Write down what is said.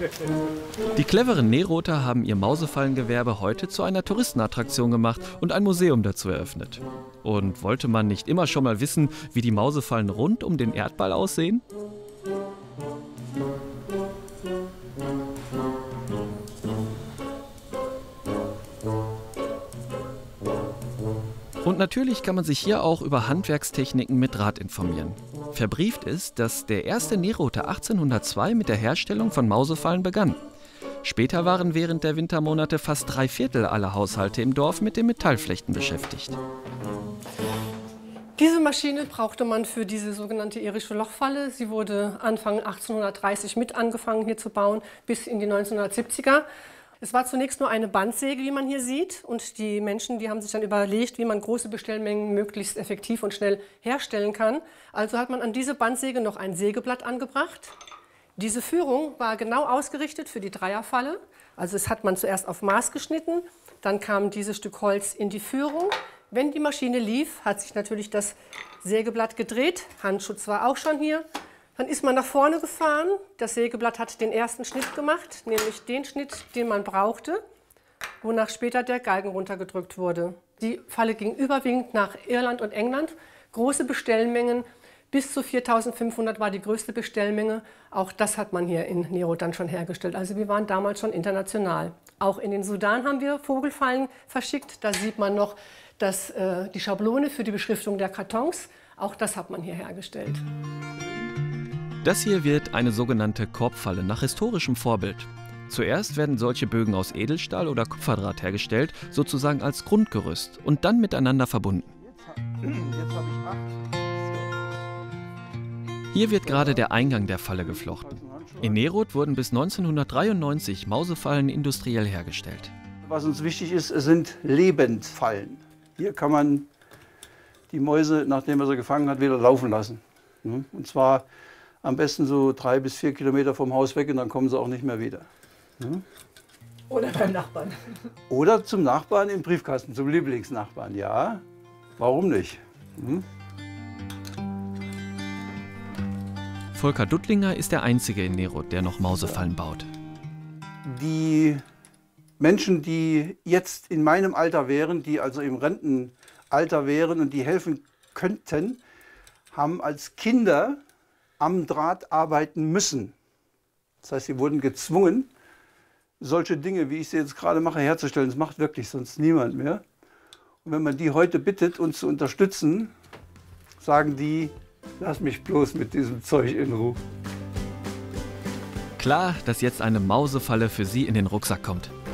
Die cleveren Neroter haben ihr Mausefallengewerbe heute zu einer Touristenattraktion gemacht und ein Museum dazu eröffnet. Und wollte man nicht immer schon mal wissen, wie die Mausefallen rund um den Erdball aussehen? Und natürlich kann man sich hier auch über Handwerkstechniken mit Draht informieren. Verbrieft ist, dass der erste Neroter 1802 mit der Herstellung von Mausefallen begann. Später waren während der Wintermonate fast 3/4 aller Haushalte im Dorf mit dem Metallflechten beschäftigt. Diese Maschine brauchte man für diese sogenannte irische Lochfalle. Sie wurde Anfang 1830 mit angefangen hier zu bauen, bis in die 1970er. Es war zunächst nur eine Bandsäge, wie man hier sieht. Und die Menschen, die haben sich dann überlegt, wie man große Bestellmengen möglichst effektiv und schnell herstellen kann. Also hat man an diese Bandsäge noch ein Sägeblatt angebracht. Diese Führung war genau ausgerichtet für die Dreierfalle. Also es hat man zuerst auf Maß geschnitten, dann kam dieses Stück Holz in die Führung. Wenn die Maschine lief, hat sich natürlich das Sägeblatt gedreht. Handschutz war auch schon hier. Dann ist man nach vorne gefahren. Das Sägeblatt hat den ersten Schnitt gemacht, nämlich den Schnitt, den man brauchte, wonach später der Galgen runtergedrückt wurde. Die Falle ging überwiegend nach Irland und England. Große Bestellmengen, bis zu 4.500 war die größte Bestellmenge. Auch das hat man hier in Nerod dann schon hergestellt. Also wir waren damals schon international. Auch in den Sudan haben wir Vogelfallen verschickt. Da sieht man noch die Schablone für die Beschriftung der Kartons. Auch das hat man hier hergestellt. Das hier wird eine sogenannte Korbfalle nach historischem Vorbild. Zuerst werden solche Bögen aus Edelstahl oder Kupferdraht hergestellt, sozusagen als Grundgerüst und dann miteinander verbunden. Jetzt habe ich 8. Hier wird gerade der Eingang der Falle geflochten. In Nerod wurden bis 1993 Mausefallen industriell hergestellt. Was uns wichtig ist, es sind Lebendfallen. Hier kann man die Mäuse, nachdem man sie gefangen hat, wieder laufen lassen. Und zwar am besten so 3 bis 4 Kilometer vom Haus weg und dann kommen sie auch nicht mehr wieder. Oder beim Nachbarn. Oder zum Nachbarn im Briefkasten, zum Lieblingsnachbarn. Ja, warum nicht? Volker Duttlinger ist der Einzige in Nerod, der noch Mausefallen baut. Die Menschen, die jetzt in meinem Alter wären, die also im Rentenalter wären und die helfen könnten, haben als Kinder am Draht arbeiten müssen. Das heißt, sie wurden gezwungen, solche Dinge, wie ich sie jetzt gerade mache, herzustellen. Das macht wirklich sonst niemand mehr. Und wenn man die heute bittet, uns zu unterstützen, sagen die, lass mich bloß mit diesem Zeug in Ruhe. Klar, dass jetzt eine Mausefalle für Sie in den Rucksack kommt.